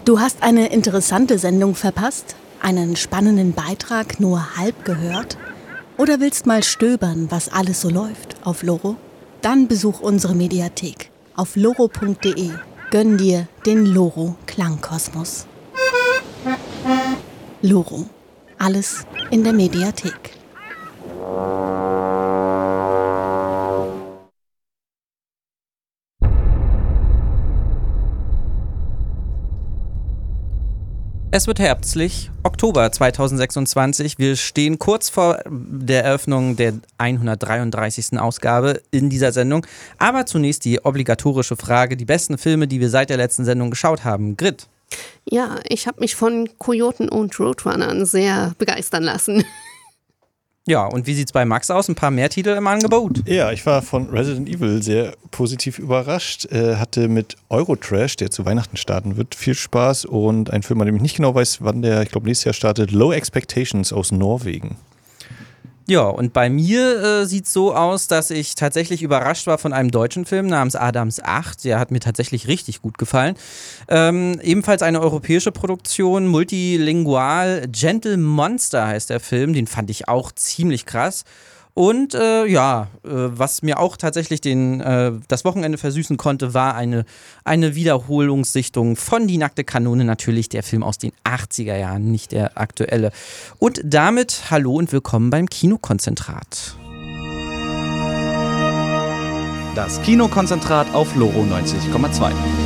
Du hast eine interessante Sendung verpasst? Einen spannenden Beitrag nur halb gehört? Oder willst mal stöbern, was alles so läuft auf Loro? Dann besuch unsere Mediathek auf loro.de. Gönn dir den Loro Klangkosmos. Loro. Alles in der Mediathek. Es wird herbstlich, Oktober 2026. Wir stehen kurz vor der Eröffnung der 133. Ausgabe in dieser Sendung. Aber zunächst die obligatorische Frage, die besten Filme, die wir seit der letzten Sendung geschaut haben. Grit. Ja, ich habe mich von Kojoten und Roadrunnern sehr begeistern lassen. Ja, und wie sieht's bei Max aus? Ein paar mehr Titel im Angebot? Ja, ich war von Resident Evil sehr positiv überrascht. Hatte mit Eurotrash, der zu Weihnachten starten wird, viel Spaß. Und ein Film, an dem ich nicht genau weiß, wann der, ich glaube, nächstes Jahr startet, Low Expectations aus Norwegen. Ja, und bei mir sieht es so aus, dass ich tatsächlich überrascht war von einem deutschen Film namens Adams 8. Der hat mir tatsächlich richtig gut gefallen. Ebenfalls eine europäische Produktion, multilingual. Gentle Monster heißt der Film. Den fand ich auch ziemlich krass. Und was mir auch tatsächlich das Wochenende versüßen konnte, war eine Wiederholungssichtung von Die nackte Kanone, natürlich der Film aus den 80er Jahren, nicht der aktuelle. Und damit hallo und willkommen beim Kinokonzentrat. Das Kinokonzentrat auf Loro 90,2.